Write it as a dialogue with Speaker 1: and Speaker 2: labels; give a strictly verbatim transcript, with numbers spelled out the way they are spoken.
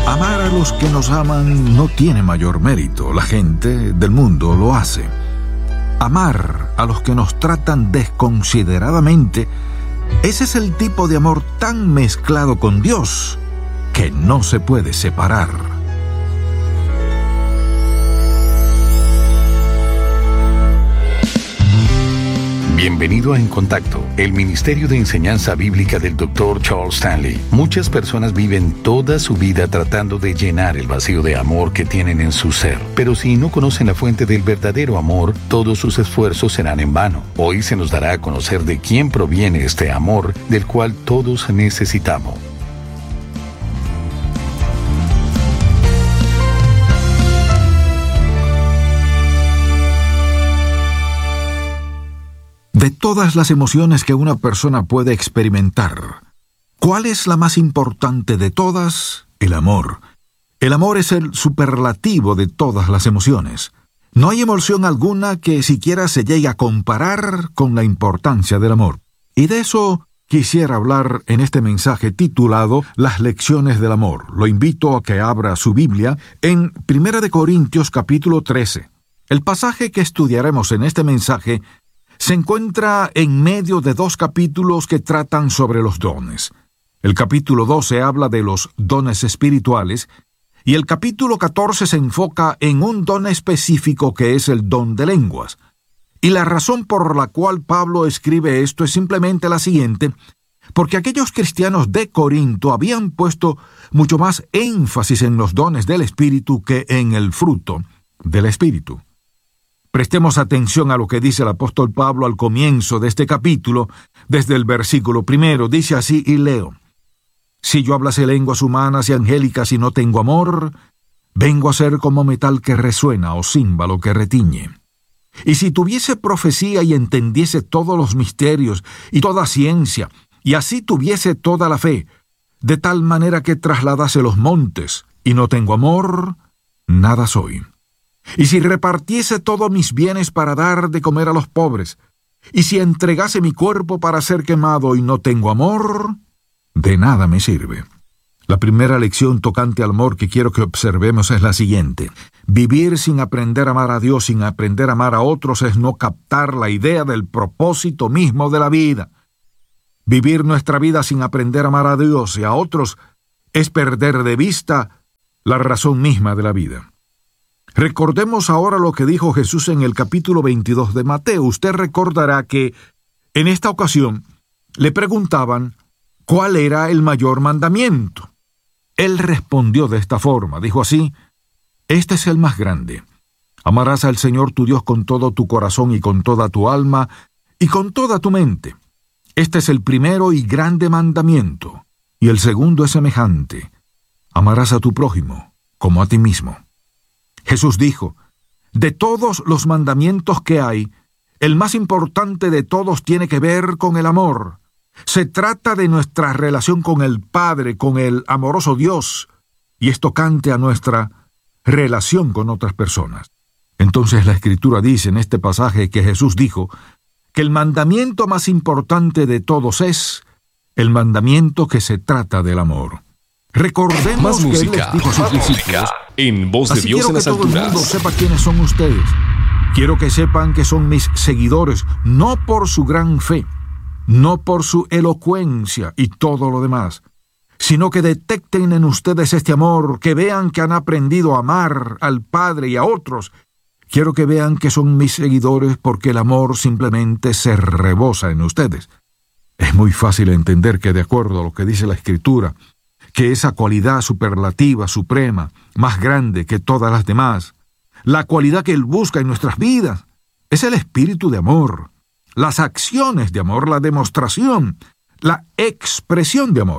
Speaker 1: Amar a los que nos aman no tiene mayor mérito. La gente del mundo lo hace. Amar a los que nos tratan desconsideradamente, ese es el tipo de amor tan mezclado con Dios que no se puede separar.
Speaker 2: Bienvenido a En Contacto, el Ministerio de Enseñanza Bíblica del doctor Charles Stanley. Muchas personas viven toda su vida tratando de llenar el vacío de amor que tienen en su ser. Pero si no conocen la fuente del verdadero amor, todos sus esfuerzos serán en vano. Hoy se nos dará a conocer de quién proviene este amor del cual todos necesitamos.
Speaker 1: De todas las emociones que una persona puede experimentar, ¿cuál es la más importante de todas? El amor. El amor es el superlativo de todas las emociones. No hay emoción alguna que siquiera se llegue a comparar con la importancia del amor. Y de eso quisiera hablar en este mensaje titulado Las lecciones del amor. Lo invito a que abra su Biblia en Primera de Corintios capítulo trece. El pasaje que estudiaremos en este mensaje se encuentra en medio de dos capítulos que tratan sobre los dones. El capítulo doce habla de los dones espirituales y el capítulo catorce se enfoca en un don específico que es el don de lenguas. Y la razón por la cual Pablo escribe esto es simplemente la siguiente: porque aquellos cristianos de Corinto habían puesto mucho más énfasis en los dones del Espíritu que en el fruto del Espíritu. Prestemos atención a lo que dice el apóstol Pablo al comienzo de este capítulo, desde el versículo primero. Dice así, y leo: Si yo hablase lenguas humanas y angélicas y no tengo amor, vengo a ser como metal que resuena o címbalo que retiñe. Y si tuviese profecía y entendiese todos los misterios y toda ciencia, y así tuviese toda la fe, de tal manera que trasladase los montes, y no tengo amor, nada soy. Y si repartiese todos mis bienes para dar de comer a los pobres, y si entregase mi cuerpo para ser quemado y no tengo amor, de nada me sirve. La primera lección tocante al amor que quiero que observemos es la siguiente: vivir sin aprender a amar a Dios, sin aprender a amar a otros, es no captar la idea del propósito mismo de la vida. Vivir nuestra vida sin aprender a amar a Dios y a otros es perder de vista la razón misma de la vida. Recordemos ahora lo que dijo Jesús en el capítulo veintidós de Mateo. Usted recordará que en esta ocasión le preguntaban cuál era el mayor mandamiento. Él respondió de esta forma, dijo así: Este es el más grande. Amarás al Señor tu Dios con todo tu corazón y con toda tu alma y con toda tu mente. Este es el primero y grande mandamiento. Y el segundo es semejante: amarás a tu prójimo como a ti mismo. Jesús dijo: de todos los mandamientos que hay, el más importante de todos tiene que ver con el amor. Se trata de nuestra relación con el Padre, con el amoroso Dios, y es tocante a nuestra relación con otras personas. Entonces la Escritura dice en este pasaje que Jesús dijo que el mandamiento más importante de todos es el mandamiento que se trata del amor. Recordemos
Speaker 3: más
Speaker 1: que
Speaker 3: música,
Speaker 1: Él les dijo a sus discípulos:
Speaker 3: en voz de
Speaker 1: Así
Speaker 3: Dios
Speaker 1: quiero
Speaker 3: en
Speaker 1: que
Speaker 3: las
Speaker 1: todo
Speaker 3: alturas.
Speaker 1: el mundo sepa quiénes son ustedes. Quiero que sepan que son mis seguidores, no por su gran fe, no por su elocuencia y todo lo demás, sino que detecten en ustedes este amor, que vean que han aprendido a amar al Padre y a otros. Quiero que vean que son mis seguidores porque el amor simplemente se rebosa en ustedes. Es muy fácil entender que, de acuerdo a lo que dice la Escritura, que esa cualidad superlativa, suprema, más grande que todas las demás, la cualidad que Él busca en nuestras vidas, es el espíritu de amor, las acciones de amor, la demostración, la expresión de amor.